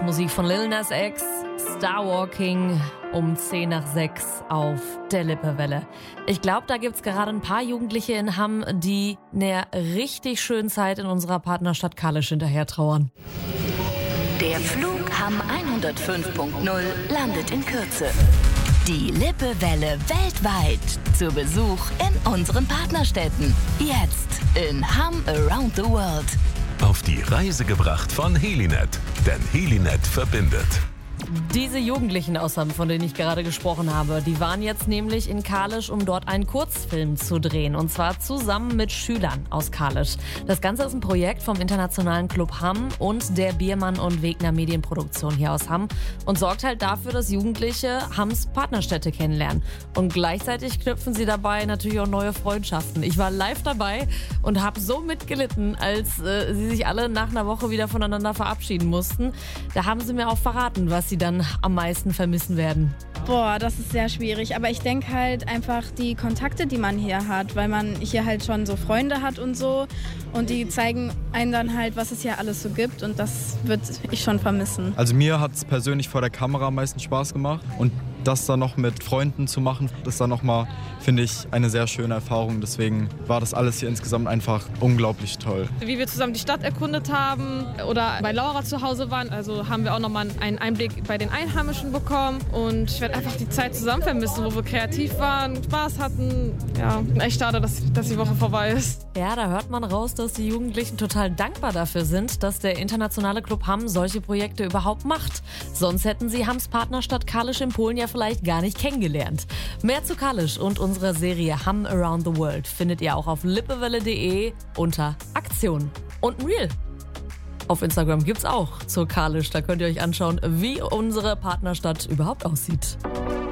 Musik von Lil Nas X, Starwalking um 5:50 auf der Lippewelle. Ich glaube, da gibt's gerade ein paar Jugendliche in Hamm, die einer richtig schönen Zeit in unserer Partnerstadt Kalisz hinterher trauern. Der Flug Hamm 105.0 landet in Kürze. Die Lippewelle weltweit zu Besuch in unseren Partnerstädten. Jetzt in Hamm Around the World. Auf die Reise gebracht von Helinet, denn Helinet verbindet. Diese Jugendlichen aus Hamm, von denen ich gerade gesprochen habe, die waren jetzt nämlich in Kalisz, um dort einen Kurzfilm zu drehen. Und zwar zusammen mit Schülern aus Kalisz. Das Ganze ist ein Projekt vom Internationalen Club Hamm und der Biermann und Wegner Medienproduktion hier aus Hamm und sorgt halt dafür, dass Jugendliche Hamms Partnerstädte kennenlernen. Und gleichzeitig knüpfen sie dabei natürlich auch neue Freundschaften. Ich war live dabei und habe so mitgelitten, als sie sich alle nach einer Woche wieder voneinander verabschieden mussten. Da haben sie mir auch verraten, was sie dann am meisten vermissen werden. Boah, das ist sehr schwierig. Aber ich denke halt einfach die Kontakte, die man hier hat, weil man hier halt schon so Freunde hat und so. Und die zeigen einem dann halt, was es hier alles so gibt. Und das würde ich schon vermissen. Also mir hat es persönlich vor der Kamera am meisten Spaß gemacht. Und das dann noch mit Freunden zu machen, das ist dann nochmal, finde ich, eine sehr schöne Erfahrung. Deswegen war das alles hier insgesamt einfach unglaublich toll. Wie wir zusammen die Stadt erkundet haben oder bei Laura zu Hause waren, also haben wir auch nochmal einen Einblick bei den Einheimischen bekommen. Und ich werde einfach die Zeit zusammen vermissen, wo wir kreativ waren, Spaß hatten. Ja, echt schade, dass die Woche vorbei ist. Ja, da hört man raus, dass die Jugendlichen total dankbar dafür sind, dass der Internationale Club Hamm solche Projekte überhaupt macht. Sonst hätten sie Hamms Partnerstadt Kalisz in Polen ja vielleicht gar nicht kennengelernt. Mehr zu Kalisz und unserer Serie Hamm Around the World findet ihr auch auf lippewelle.de unter Aktion. Und ein Reel auf Instagram gibt's auch zur Kalisz. Da könnt ihr euch anschauen, wie unsere Partnerstadt überhaupt aussieht.